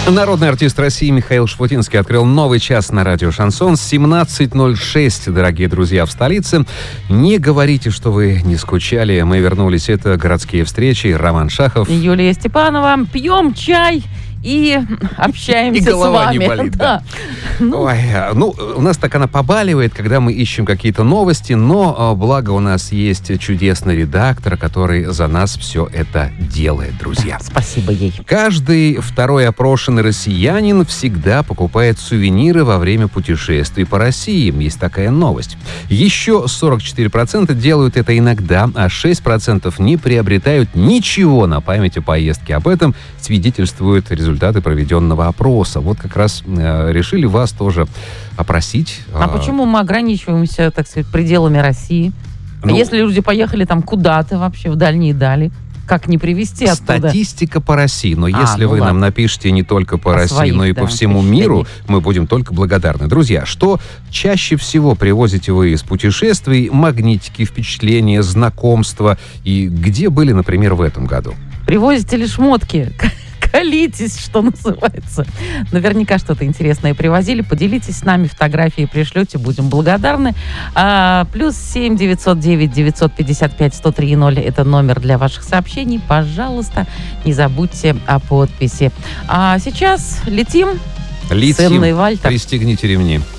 Народный артист России Михаил Шуфутинский открыл новый час на радио «Шансон». 17:06, дорогие друзья, в столице. Не говорите, что вы не скучали. Мы вернулись. Это «Городские встречи». Роман Шахов. Юлия Степанова. Пьем чай и общаемся и голова с вами. не болит, да. Ой, у нас так она побаливает, когда мы ищем какие-то новости, но благо у нас есть чудесный редактор, который за нас все это делает, друзья. Спасибо ей. Каждый второй опрошенный россиянин всегда покупает сувениры во время путешествий по России. Есть такая новость. Еще 44% делают это иногда, а 6% не приобретают ничего на память о поездке. Об этом свидетельствуют результаты проведенного опроса. Вот как раз решили вас тоже опросить. А почему мы ограничиваемся, так сказать, пределами России? Если люди поехали там куда-то вообще, в дальние дали, как не привезти оттуда? Статистика по России. Но если вы нам напишите не только по России, но и по всему миру, мы будем только благодарны. Друзья, что чаще всего привозите вы из путешествий? Магнитики, впечатления, знакомства? И где были, например, в этом году? Привозите ли шмотки? Колитесь, что называется. Наверняка что-то интересное привозили. Поделитесь с нами, фотографии пришлете, будем благодарны. +7 909 955 103 0 это номер для ваших сообщений. Пожалуйста, не забудьте о подписи. А сейчас летим. Летим. Пристегните ремни.